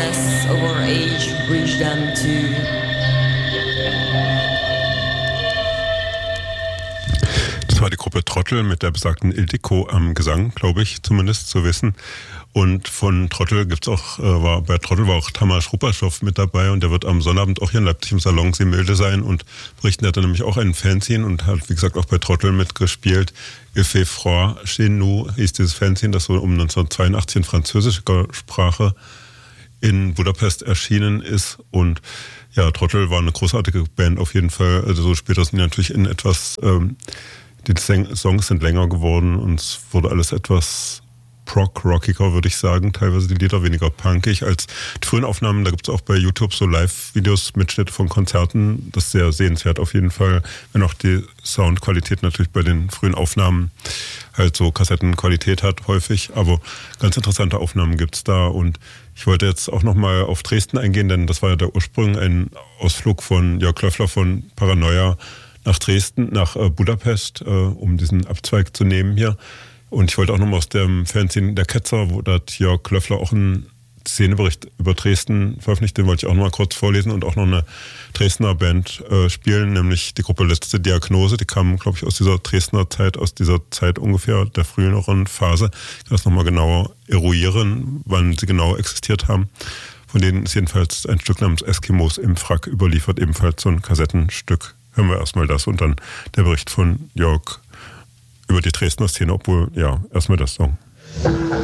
madness of our age reached them too. Das war die Gruppe Trottel mit der besagten Ildiko am Gesang, glaube ich, zumindest zu wissen. Und von Trottel gibt's auch, bei Trottel war auch Tamas Rupaschow mit dabei und der wird am Sonnabend auch hier in Leipzig im Salon Seemilde sein und berichten, der hat nämlich auch einen Fanzine und hat, wie gesagt, auch bei Trottel mitgespielt. Il fait froid chez nous hieß dieses Fanzine, das so um 1982 in französischer Sprache in Budapest erschienen ist. Und ja, Trottel war eine großartige Band auf jeden Fall. Also so später sind die natürlich in etwas, die Songs sind länger geworden und es wurde alles etwas rockiger, würde ich sagen. Teilweise die Lieder weniger punkig als die frühen Aufnahmen. Da gibt es auch bei YouTube so Live-Videos, Mitschnitte von Konzerten. Das ist sehr sehenswert auf jeden Fall. Wenn auch die Soundqualität natürlich bei den frühen Aufnahmen halt so Kassettenqualität hat häufig. Aber ganz interessante Aufnahmen gibt es da. Und ich wollte jetzt auch nochmal auf Dresden eingehen, denn das war ja der Ursprung, ein Ausflug von Jörg Löffler von Paranoia nach Dresden, nach Budapest, um diesen Abzweig zu nehmen hier. Und ich wollte auch nochmal aus dem Fernsehen Der Ketzer, wo da hat Jörg Löffler auch einen Szenebericht über Dresden veröffentlicht, den wollte ich auch nochmal kurz vorlesen und auch noch eine Dresdner Band spielen, nämlich die Gruppe Letzte Diagnose. Die kamen, glaube ich, aus dieser Dresdner Zeit, aus dieser Zeit ungefähr der früheren Phase. Ich kann das nochmal genauer eruieren, wann sie genau existiert haben. Von denen ist jedenfalls ein Stück namens Eskimos im Frack überliefert, ebenfalls so ein Kassettenstück. Hören wir erstmal das und dann der Bericht von Jörg über die Dresdner Szene, obwohl, ja, erstmal das Song.